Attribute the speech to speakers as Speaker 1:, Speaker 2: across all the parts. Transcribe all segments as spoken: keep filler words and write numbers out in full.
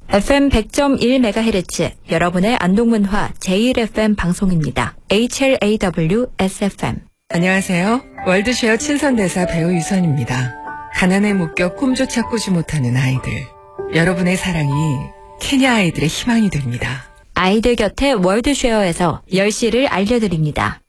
Speaker 1: 에프엠 백 점 일 메가헤르츠 여러분의 안동문화 제일 에프엠 방송입니다. 에이치엘에이더블유-에스에프엠.
Speaker 2: 안녕하세요. 월드쉐어 친선대사 배우 유선입니다. 가난에 묶여 꿈조차 꾸지 못하는 아이들. 여러분의 사랑이 케냐 아이들의 희망이 됩니다.
Speaker 1: 아이들 곁에 월드쉐어에서 열 시를 알려드립니다.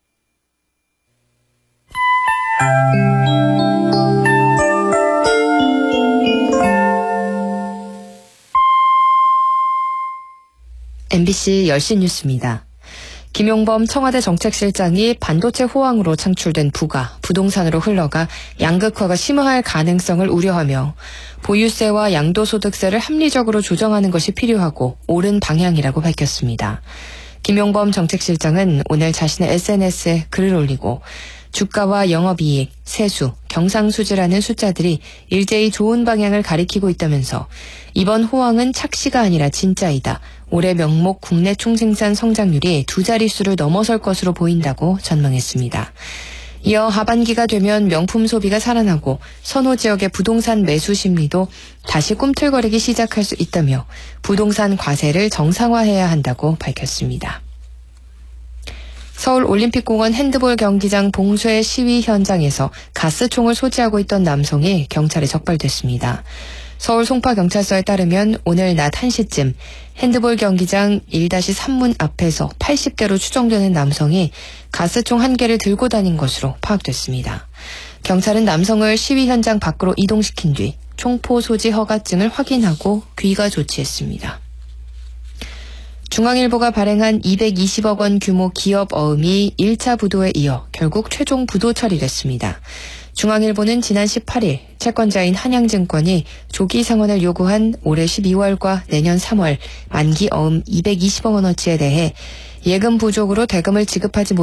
Speaker 3: 엠비씨 열 시 뉴스입니다. 김용범 청와대 정책실장이 반도체 호황으로 창출된 부가 부동산으로 흘러가 양극화가 심화할 가능성을 우려하며 보유세와 양도소득세를 합리적으로 조정하는 것이 필요하고 옳은 방향이라고 밝혔습니다. 김용범 정책실장은 오늘 자신의 에스엔에스에 글을 올리고 주가와 영업이익, 세수, 경상수지라는 숫자들이 일제히 좋은 방향을 가리키고 있다면서 이번 호황은 착시가 아니라 진짜이다. 올해 명목 국내 총생산 성장률이 두 자릿수를 넘어설 것으로 보인다고 전망했습니다. 이어 하반기가 되면 명품 소비가 살아나고 선호 지역의 부동산 매수 심리도 다시 꿈틀거리기 시작할 수 있다며 부동산 과세를 정상화해야 한다고 밝혔습니다. 서울올림픽공원 핸드볼 경기장 봉쇄 시위 현장에서 가스총을 소지하고 있던 남성이 경찰에 적발됐습니다. 서울 송파경찰서에 따르면 오늘 낮 한 시쯤 핸드볼 경기장 일 삼 문 앞에서 팔십 대로 추정되는 남성이 가스총 한 개를 들고 다닌 것으로 파악됐습니다. 경찰은 남성을 시위 현장 밖으로 이동시킨 뒤 총포 소지 허가증을 확인하고 귀가 조치했습니다. 중앙일보가 발행한 이백이십억 원 규모 기업 어음이 일 차 부도에 이어 결국 최종 부도 처리됐습니다. 중앙일보는 지난 십팔 일 채권자인 한양증권이 조기 상환을 요구한 올해 십이월과 내년 삼월 만기 어음 이백이십억 원어치에 대해 예금 부족으로 대금을 지급하지 못